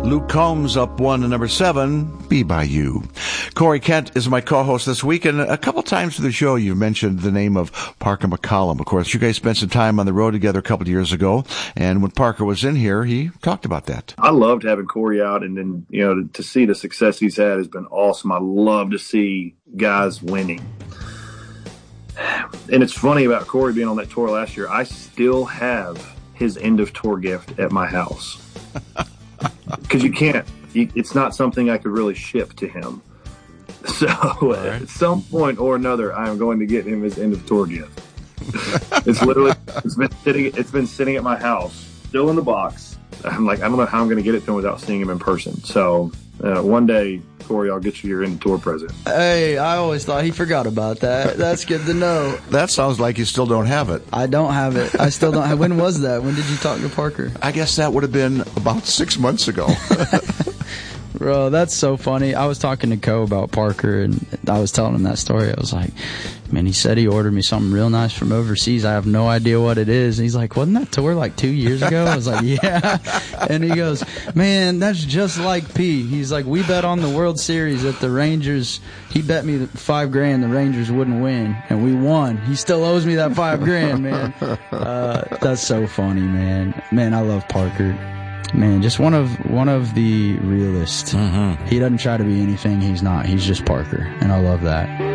Luke Combs up 1 to number 7, Be By You. Corey Kent is my co-host this week, and a couple times through the show you mentioned the name of Parker McCollum. Of course, you guys spent some time on the road together a couple of years ago, and when Parker was in here, he talked about that. I loved having Corey out, and then, to see the success he's had has been awesome. I love to see guys winning. And it's funny about Corey being on that tour last year, I still have his end of tour gift at my house. Because you can't, it's not something I could really ship to him. So right. At some point or another, I am going to get him his end of tour gift. It's been sitting at my house, still in the box. I'm like, I don't know how I'm going to get it to him without seeing him in person. So one day, Corey, I'll get you your end of tour present. Hey, I always thought he forgot about that. That's good to know. That sounds like you still don't have it. I don't have it. I still don't have. When was that? When did you talk to Parker? I guess that would have been about 6 months ago. Bro, that's so funny. I was talking to Co about Parker, and I was telling him that story. I was like, man, he said he ordered me something real nice from overseas. I have no idea what it is. And he's like, wasn't that tour like 2 years ago? I was like, yeah. And he goes, man, that's just like P. He's like, we bet on the World Series that the Rangers, he bet me $5,000 the Rangers wouldn't win, and we won. He still owes me that $5,000, man. That's so funny, man. Man, I love Parker. Man, just one of the realists. Mm-hmm. He doesn't try to be anything he's not. He's just Parker, and I love that.